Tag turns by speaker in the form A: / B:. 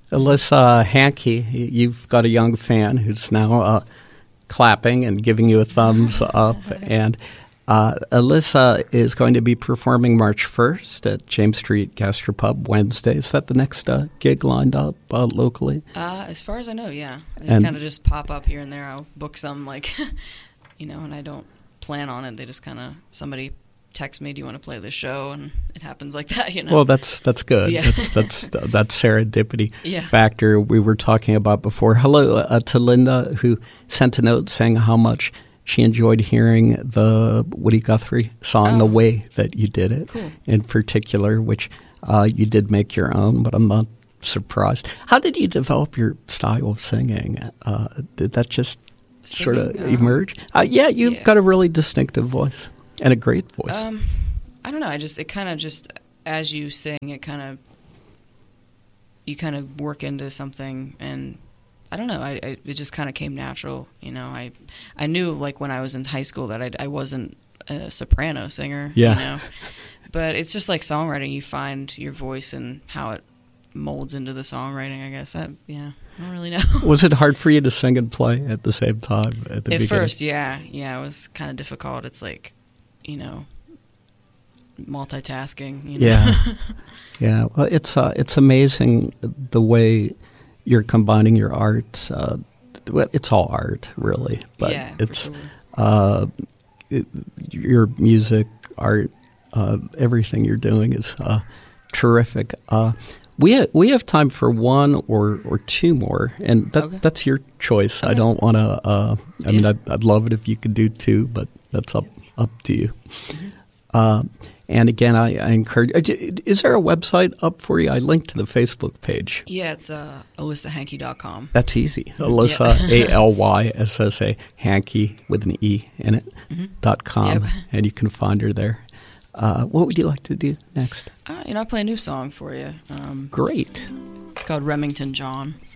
A: Alyssa Hankey, you've got a young fan who's now clapping and giving you a thumbs up. And Alyssa is going to be performing March 1st at James Street Gastropub Wednesday. Is that the next gig lined up locally?
B: As far as I know, yeah. They kind of just pop up here and there. I'll book some, and I don't plan on it. They just kind of, somebody text me, do you want to play this show? And it happens like that,
A: Well, that's good.
B: Yeah.
A: That's serendipity
B: yeah.
A: factor we were talking about before. Hello to Linda, who sent a note saying how much she enjoyed hearing the Woody Guthrie song, The Way That You Did It,
B: cool.
A: in particular, which you did make your own, but I'm not surprised. How did you develop your style of singing? Did that just sort of emerge? You've got a really distinctive voice and a great voice.
B: I don't know. It kind of just, as you sing, you kind of work into something, and I don't know. It just kind of came natural. I knew when I was in high school that I wasn't a soprano singer.
A: Yeah.
B: But it's just like songwriting. You find your voice and how it molds into the songwriting, I guess. I don't really know. Was
A: it hard for you to sing and play at the same time at the beginning?
B: At first, yeah. Yeah, it was kind of difficult. It's like, multitasking.
A: Yeah. Yeah. Well, it's amazing the way you're combining your art. It's all art, really. But
B: yeah,
A: it's
B: for sure.
A: Your music, art, everything you're doing is terrific. We have time for one or two more, and that's your choice. Okay. I don't want to. I'd love it if you could do two, but that's up to you. Mm-hmm. And again, I encourage. Is there a website up for you? I linked to the Facebook page.
B: Yeah, it's alyssahankey.com.
A: That's easy. Alyssa, ALYSSA, Hankey with an E in it, .com, yep. And you can find her there. What would you like to do next?
B: I play a new song for you.
A: Great.
B: It's called Remington John.